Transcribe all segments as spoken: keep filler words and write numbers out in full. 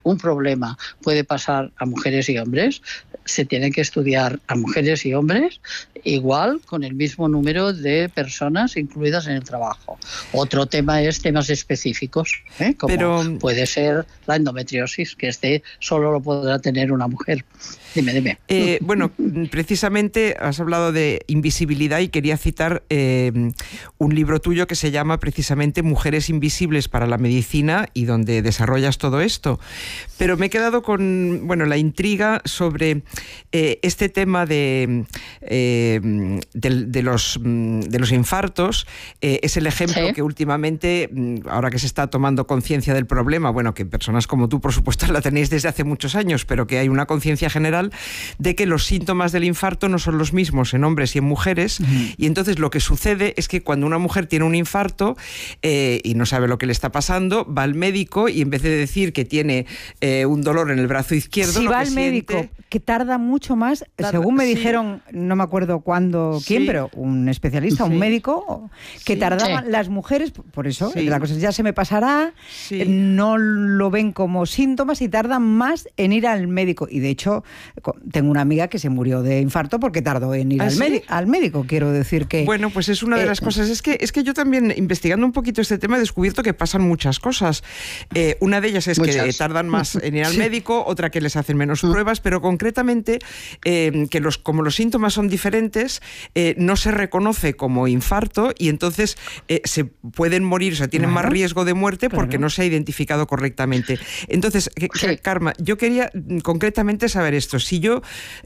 un problema puede pasar a mujeres y hombres, se tiene que estudiar a mujeres y hombres igual, con el mismo número de personas incluidas en el trabajo. Otro tema es temas específicos, ¿eh? Como Pero... puede ser la endometriosis, que este solo lo podrá tener una mujer. Dime, dime. Eh, bueno, precisamente has hablado de invisibilidad y quería citar eh, un libro tuyo que se llama precisamente Mujeres Invisibles para la Medicina, y donde desarrollas todo esto. Pero me he quedado con, bueno, la intriga sobre eh, este tema de, eh, de, de, los, de los infartos. Eh, es el ejemplo ¿Sí? que últimamente, ahora que se está tomando conciencia del problema, bueno, que personas como tú, por supuesto, la tenéis desde hace muchos años, pero que hay una conciencia general de que los síntomas del infarto no son los mismos en hombres y en mujeres, uh-huh. y entonces lo que sucede es que cuando una mujer tiene un infarto eh, y no sabe lo que le está pasando, va al médico y en vez de decir que tiene eh, un dolor en el brazo izquierdo, si lo va que al siente... médico, que tarda mucho más, tarda, según me sí. dijeron, no me acuerdo cuándo, sí. quién, pero un especialista, sí. un médico, que sí. tardaban sí. las mujeres, por eso, sí. la cosa ya se me pasará, sí. no lo ven como síntomas y tardan más en ir al médico. Y de hecho, tengo una amiga que se murió de infarto porque tardó en ir ¿Ah, al, sí? médico, al médico, quiero decir que... Bueno, pues es una de eh, las cosas, es que, es que yo también, investigando un poquito este tema, he descubierto que pasan muchas cosas. Eh, una de ellas es muchas. que tardan más en ir al sí. médico, otra que les hacen menos mm. pruebas, pero concretamente eh, que los, como los síntomas son diferentes, eh, no se reconoce como infarto y entonces eh, se pueden morir, o sea, tienen claro. más riesgo de muerte porque claro. no se ha identificado correctamente. Entonces, sí. Karma, yo quería concretamente saber esto. Si yo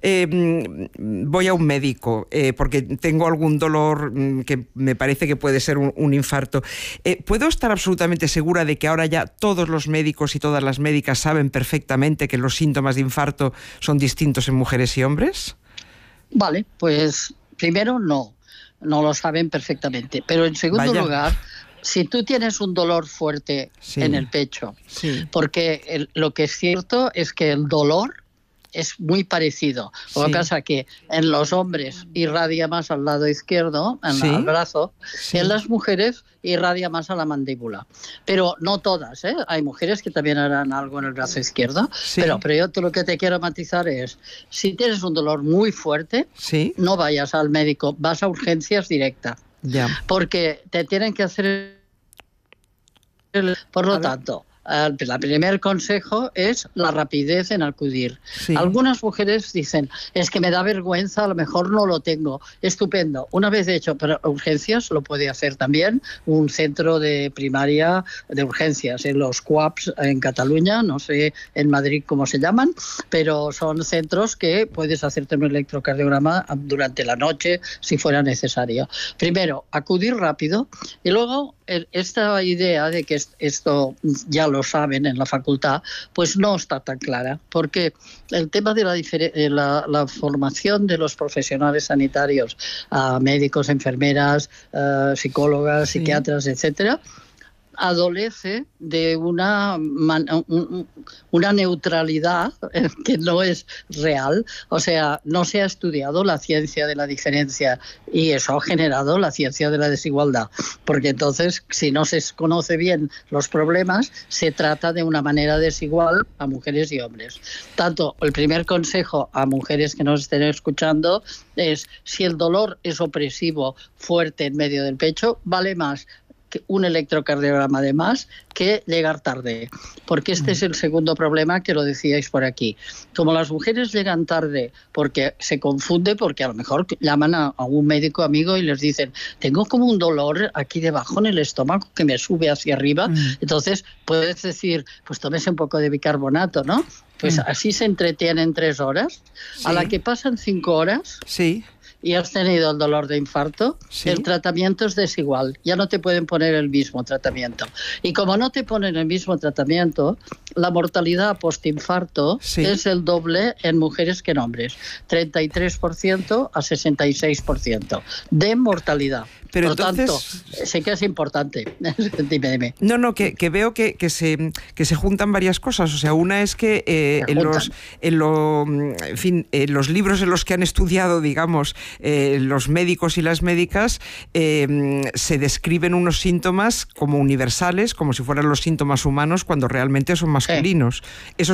eh, voy a un médico eh, porque tengo algún dolor que me parece que puede ser un, un infarto, eh, ¿puedo estar absolutamente segura de que ahora ya todos los médicos y todas las médicas saben perfectamente que los síntomas de infarto son distintos en mujeres y hombres? Vale, pues primero no, no lo saben perfectamente, pero en segundo Vaya. lugar, si tú tienes un dolor fuerte sí. en el pecho, sí. porque el, lo que es cierto es que el dolor es muy parecido. Lo sí. que pasa es que en los hombres irradia más al lado izquierdo, en ¿Sí? el brazo, sí. y en las mujeres irradia más a la mandíbula. Pero no todas, ¿eh? Hay mujeres que también harán algo en el brazo izquierdo, sí. pero, pero yo lo que te quiero matizar es, si tienes un dolor muy fuerte, ¿Sí? no vayas al médico, vas a urgencias directa. Ya. Porque te tienen que hacer... El, por lo tanto... El primer consejo es la rapidez en acudir. Sí. Algunas mujeres dicen, es que me da vergüenza, a lo mejor no lo tengo. Estupendo. Una vez hecho para urgencias, lo puede hacer también un centro de primaria de urgencias, en los C U A Ps en Cataluña, no sé en Madrid cómo se llaman, pero son centros que puedes hacerte un electrocardiograma durante la noche si fuera necesario. Primero, acudir rápido y luego esta idea de que esto ya lo saben en la facultad, pues no está tan clara, porque el tema de la, la, la formación de los profesionales sanitarios, uh, médicos, enfermeras, uh, psicólogas, sí. psiquiatras, etcétera, adolece de una, una neutralidad que no es real. O sea, no se ha estudiado la ciencia de la diferencia y eso ha generado la ciencia de la desigualdad. Porque entonces, si no se conoce bien los problemas, se trata de una manera desigual a mujeres y hombres. Tanto el primer consejo a mujeres que nos estén escuchando es, si el dolor es opresivo, fuerte en medio del pecho, vale más un electrocardiograma de más que llegar tarde, porque este es el segundo problema que lo decíais por aquí. Como las mujeres llegan tarde porque se confunde, porque a lo mejor llaman a, a un médico amigo y les dicen, tengo como un dolor aquí debajo en el estómago que me sube hacia arriba, mm. entonces puedes decir, pues tómese un poco de bicarbonato, ¿no? Pues mm. así se entretienen tres horas, sí. a la que pasan cinco horas... Sí. y has tenido el dolor de infarto, ¿Sí? el tratamiento es desigual. Ya no te pueden poner el mismo tratamiento. Y como no te ponen el mismo tratamiento, la mortalidad postinfarto ¿Sí? es el doble en mujeres que en hombres. treinta y tres por ciento a sesenta y seis por ciento de mortalidad. Pero Por entonces... tanto, sé que es importante. dime, dime. No, no, que, que veo que, que, se, que se juntan varias cosas. O sea, una es que eh, en, los, en, lo, en, fin, en los libros en los que han estudiado, digamos, eh, los médicos y las médicas, eh, se describen unos síntomas como universales, como si fueran los síntomas humanos, cuando realmente son más masculinos. Sí. Eso